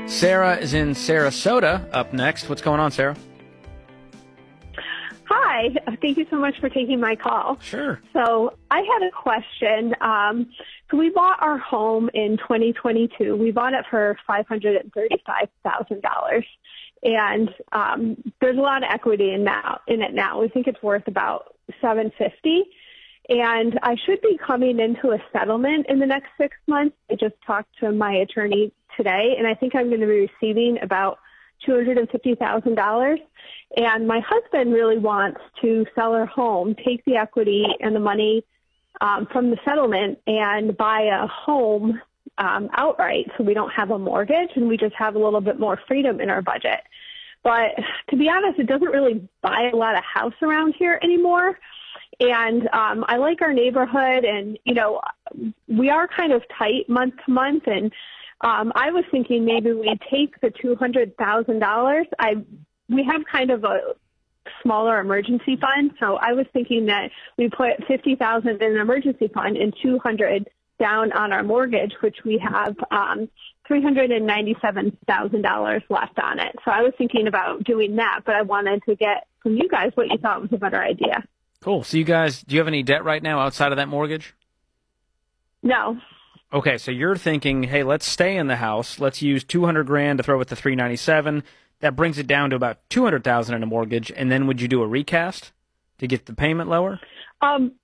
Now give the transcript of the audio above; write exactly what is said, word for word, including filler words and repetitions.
Sarah is in Sarasota up next. What's going on, Sarah? Hi. Thank you so much for taking my call. Sure. So I had a question. Um, so we bought our home in twenty twenty-two. We bought it for five hundred thirty-five thousand dollars. And um, there's a lot of equity in, now, in it now. We think it's worth about seven hundred fifty thousand dollars. And I should be coming into a settlement in the next six months. I just talked to my attorney today, and I think I'm going to be receiving about two hundred fifty thousand dollars. And my husband really wants to sell our home, take the equity and the money um, from the settlement and buy a home um, outright, so we don't have a mortgage and we just have a little bit more freedom in our budget. But to be honest, it doesn't really buy a lot of house around here anymore. And um, I like our neighborhood, and, you know, we are kind of tight month to month. And um, I was thinking maybe we'd take the two hundred thousand dollars. I we have kind of a smaller emergency fund, so I was thinking that we put fifty thousand dollars in an emergency fund and two hundred thousand dollars down on our mortgage, which we have um, three hundred ninety-seven thousand dollars left on it. So I was thinking about doing that, but I wanted to get from you guys what you thought was a better idea. Cool. So you guys, do you have any debt right now outside of that mortgage? No. Okay, so you're thinking, hey, let's stay in the house. Let's use two hundred grand to throw with the three ninety-seven. That brings it down to about two hundred thousand in a mortgage. And then would you do a recast to get the payment lower? Um,